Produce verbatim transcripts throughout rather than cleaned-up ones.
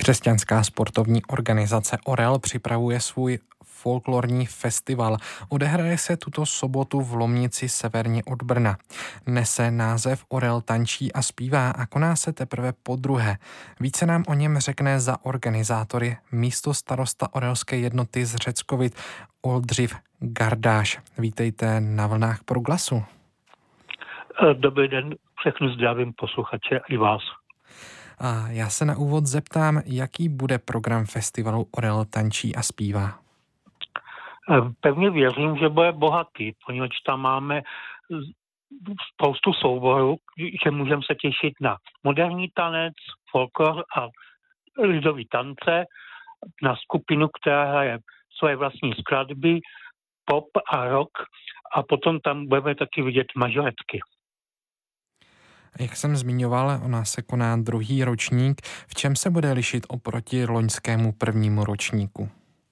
Křesťanská sportovní organizace Orel připravuje svůj folklorní festival. Odehraje se tuto sobotu v Lomnici severně od Brna. Nese název Orel tančí a zpívá a koná se teprve podruhé. Více nám o něm řekne za organizátory místostarosta Orelské jednoty z Řeckovic Oldřich Gardáš. Vítejte na vlnách Proglasu. Dobrý den, všechny zdravím posluchače i vás. A já se na úvod zeptám, jaký bude program festivalu Orel tančí a zpívá? Pevně věřím, že bude bohatý, poněvadž tam máme spoustu souborů, že můžeme se těšit na moderní tanec, folklor a lidový tance, na skupinu, která hraje svoje vlastní skladby, pop a rock, a potom tam budeme taky vidět majoretky. Jak jsem zmiňoval, ona se koná druhý ročník. V čem se bude lišit oproti loňskému prvnímu ročníku?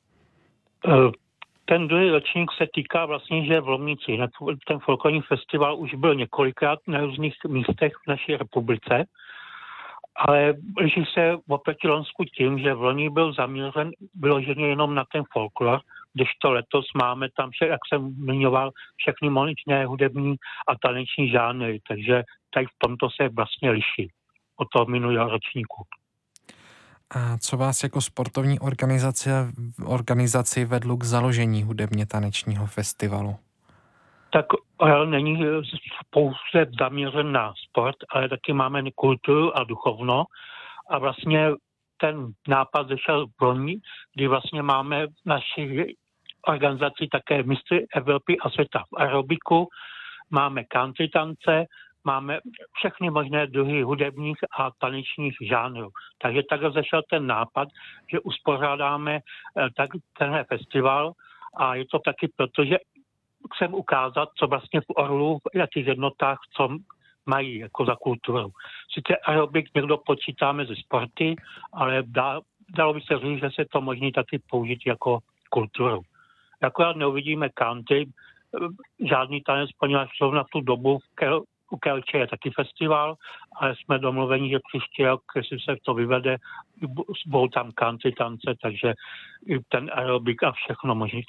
Ten druhý ročník se týká vlastně, že v Lomnici. Ten folklorní festival už byl několikrát na různých místech v naší republice, ale liší se oproti Loňsku tím, že v loni byl zaměřen vyloženě jenom na ten folklor, kdežto letos máme tam, jak jsem zmiňoval, všechny možné hudební a taneční žánry, takže tady v tomto se vlastně liší od toho minulého ročníku. A co vás jako sportovní organizace, organizaci vedlo k založení hudebně tanečního festivalu? Tak Orel není pouze zaměřen na sport, ale taky máme kulturu a duchovno. A vlastně ten nápad zešel v loni, kdy vlastně máme v naší organizaci také mistry Evropy a světa v aerobiku, máme country tance, máme všechny možné druhy hudebních a tanečních žánrů. Takže takhle zešel ten nápad, že uspořádáme tak tenhle festival, a je to taky proto, že chcem ukázat, co vlastně v Orlu, v jakých jednotách, co mají jako za kulturu. Sice aerobik někdo počítá mezi sporty, ale dá, dalo by se říct, že se to možný taky použít jako kulturu. Akorát neuvidíme country, žádný tanec, poněvadž zrovna v tu dobu v Kel, u Kelče je taky festival, ale jsme domluveni, že příští rok, jestli se to vyvede, budou tam country tance, takže ten aerobik a všechno možný